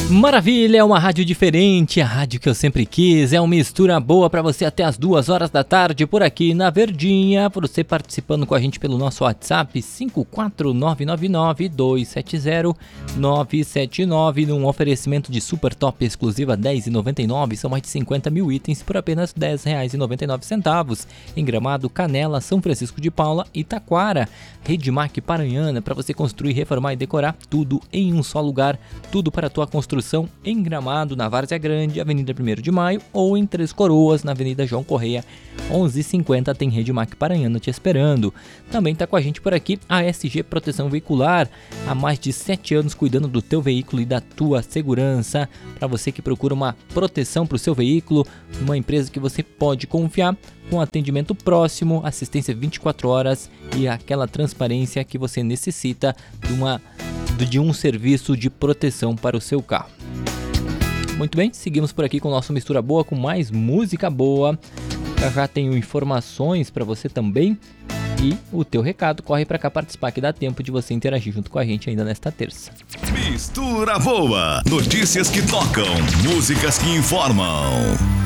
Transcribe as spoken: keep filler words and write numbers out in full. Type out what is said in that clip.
Maravilha, é uma rádio diferente, a rádio que eu sempre quis, é uma mistura boa pra você até as duas horas da tarde por aqui na Verdinha, por você participando com a gente pelo nosso WhatsApp cinco quatro nove nove nove dois sete zero nove sete nove, num oferecimento de Super Top exclusiva dez reais e noventa e nove centavos, são mais de cinquenta mil itens por apenas dez reais e noventa e nove centavos, em Gramado, Canela, São Francisco de Paula e Taquara. Redmac Paranhana, para você construir, reformar e decorar tudo em um só lugar, tudo para a tua construção em Gramado, na Várzea Grande, Avenida primeiro de Maio, ou em Três Coroas, na Avenida João Correia, onze e cinquenta, tem Redmac Paranhana te esperando. Também está com a gente por aqui a S G Proteção Veicular, há mais de sete anos cuidando do teu veículo e da tua segurança. Para você que procura uma proteção para o seu veículo, uma empresa que você pode confiar, com atendimento próximo, assistência vinte e quatro horas e aquela transparência que você necessita de, uma, de um serviço de proteção para o seu carro. Muito bem, seguimos por aqui com o nosso Mistura Boa, com mais música boa. Já já tenho informações para você também. E o teu recado, corre para cá participar, que dá tempo de você interagir junto com a gente ainda nesta terça. Mistura Boa, notícias que tocam, músicas que informam.